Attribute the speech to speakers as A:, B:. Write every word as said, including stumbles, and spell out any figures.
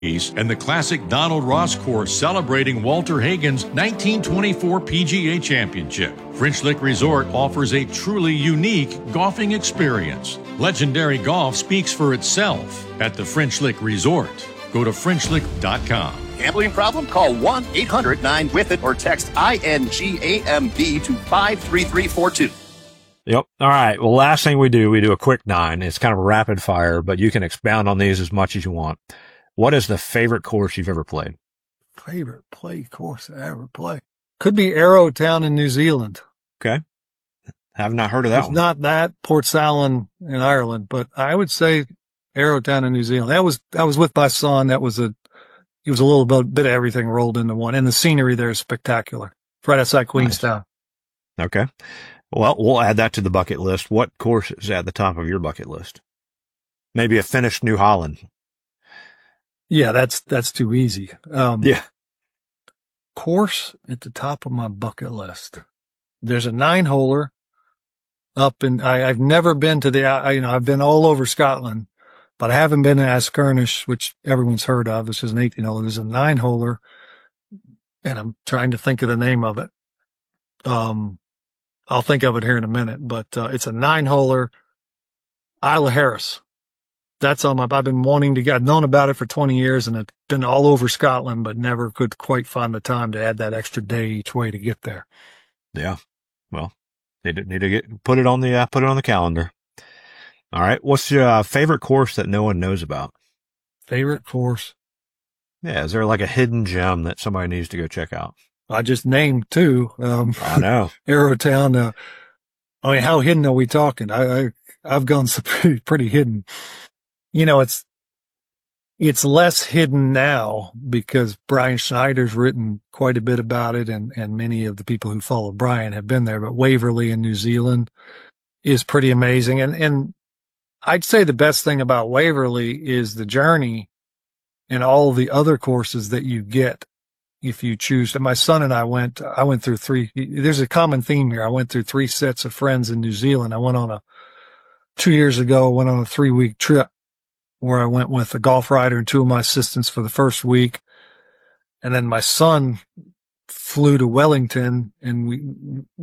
A: and the classic Donald Ross course celebrating Walter Hagen's nineteen twenty-four P G A Championship. French Lick Resort offers a truly unique golfing experience. Legendary golf speaks for itself at the French Lick Resort. Go to French Lick dot com.
B: Gambling problem? Call one eight hundred nine with it or text I N G A M B to five three three four two.
C: Yep. All right. Well, last thing we do, we do a quick nine. It's kind of a rapid fire, but you can expound on these as much as you want. What is the favorite course you've ever played?
D: Favorite play course I ever played? Could be Arrowtown in New Zealand.
C: Okay. Have not heard of that
D: it's
C: one.
D: Not that, Portsalon in Ireland, but I would say Arrowtown in New Zealand. That was, I was with my son. That was a, it was a little bit, bit of everything rolled into one. And the scenery there is spectacular. It's right outside Queenstown.
C: Nice. Okay. Well, we'll add that to the bucket list. What course is at the top of your bucket list? Maybe a finished New Holland.
D: Yeah, that's, that's too easy. Um,
C: yeah.
D: Course at the top of my bucket list. There's a nine holer up in, I, I've never been to the, I, you know, I've been all over Scotland, but I haven't been to Askernish, which everyone's heard of. This is an eighteen holer. There's a nine holer and I'm trying to think of the name of it. Um, I'll think of it here in a minute, but, uh, it's a nine holer, Isle of Harris. That's on my, I've been wanting to get, I've known about it for twenty years and it's been all over Scotland, but never could quite find the time to add that extra day each way to get there.
C: Yeah. Well, need to, need to get, put it on the, uh, put it on the calendar. All right. What's your uh, favorite course that no one knows about?
D: Favorite course?
C: Yeah. Is there like a hidden gem that somebody needs to go check out?
D: I just named two. Um,
C: I know.
D: Arrowtown. Uh, I mean, how hidden are we talking? I, I, I've gone so pretty, pretty hidden. You know, it's, it's less hidden now because Brian Schneider's written quite a bit about it and, and many of the people who follow Brian have been there, but Waverley in New Zealand is pretty amazing. And, and I'd say the best thing about Waverley is the journey and all the other courses that you get if you choose. And my son and I went, I went through three, there's a common theme here. I went through three sets of friends in New Zealand. I went on a, two years ago, I went on a three week trip where I went with a golf rider and two of my assistants for the first week. And then my son flew to Wellington and we,